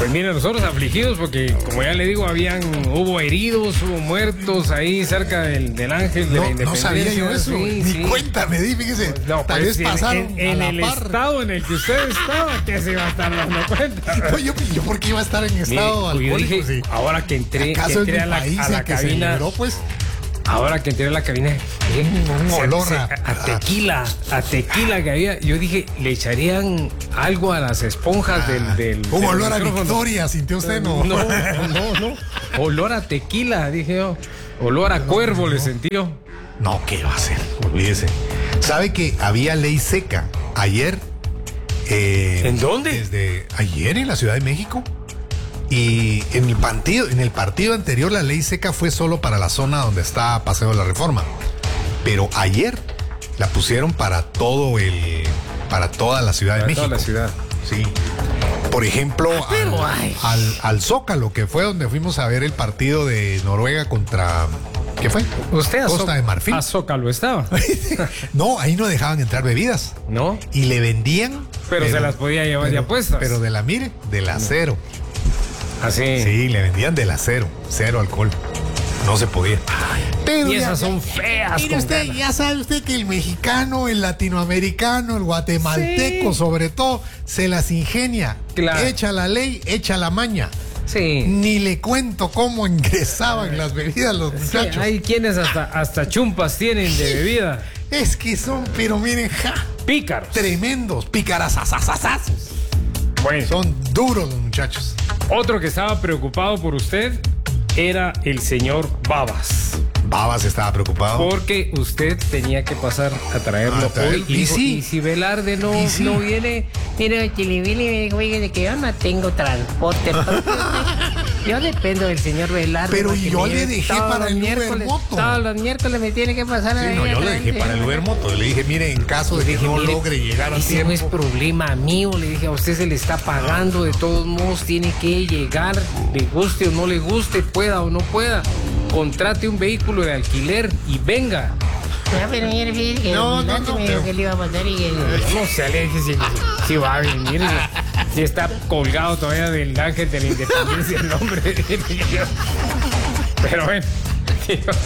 Pues mire, nosotros afligidos porque, como ya le digo, hubo heridos, hubo muertos ahí cerca del Ángel de la Independencia. No sabía yo eso. Sí, Ni cuenta me di, fíjese. No, tal vez pasaron en a el la par. estado en el que usted estaba, que se iba a estar dando cuenta. No, yo por qué iba a estar en estado Mire, alcohólico. yo dije, Sí. ahora que entré a la que cabina, celebró, pues. ahora que entré a la cabina, un olor a tequila que había. Yo dije, le echarían algo a las esponjas del un olor a micrófono. Victoria, ¿sintió usted? No. Olor a tequila, dije yo. Olor a cuervo le sentí yo. No, ¿qué va a hacer? Olvídese. ¿Sabe que había ley seca ayer? ¿En dónde? Desde ayer en la Ciudad de México. Y en el partido anterior la ley seca fue solo para la zona donde está Paseo de la Reforma. Pero ayer la pusieron para toda la Ciudad de México. Toda la ciudad. Sí. Por ejemplo, al Zócalo, que fue donde fuimos a ver el partido de Noruega contra... ¿Qué fue? Usted Costa de Marfil. A Zócalo estaba. No, ahí no dejaban entrar bebidas. ¿No? Y le vendían... Pero se las podía llevar ya puestas. Pero de la acero. Así. Sí, le vendían del acero, cero alcohol. No se podía. Pero y esas son feas. Mire usted, ya sabe usted que el mexicano, el latinoamericano, el guatemalteco, sí, sobre todo, se las ingenia. Claro. Echa la ley, echa la maña. Sí. Ni le cuento cómo ingresaban las bebidas los muchachos. Sí, hay quienes hasta chumpas tienen de bebida. Es que son, pero miren, pícaros. Tremendos, picarazazazazazos. Bueno. Son duros los muchachos. Otro que estaba preocupado por usted era el señor Babas. Babas estaba preocupado. Porque usted tenía que pasar a traerlo hoy. Y si Velarde no viene, mira, Chilivili me dijo, oye, de que yo no tengo transporte. Yo dependo del señor Velarde. Pero yo le dejé para el Uber Moto. Todos los miércoles me tiene que pasar a yo le dejé para el Uber Moto. Le dije, mire, en caso de que no logre llegar a tiempo. Ese no es problema mío. Le dije, a usted se le está pagando. De todos modos, tiene que llegar. Le guste o no le guste, pueda o no pueda. Contrate un vehículo de alquiler y venga. Ya, pero mire, fíjese que me dijo que le iba a mandar y que... No sé, le dije si va a venir. Si está colgado todavía del Ángel de la Independencia el nombre. Pero bueno.